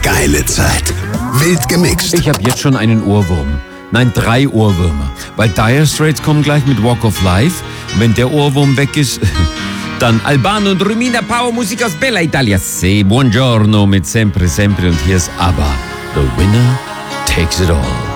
geile Zeit. Wild gemixt. Ich habe jetzt schon einen Ohrwurm. Nein, 3 Ohrwürmer. Weil Dire Straits kommen gleich mit Walk of Life. Und wenn der Ohrwurm weg ist, dann Albano und Romina Power, Musik aus Bella Italia. Buongiorno mit Sempre Sempre. Und hier ist ABBA. The winner takes it all.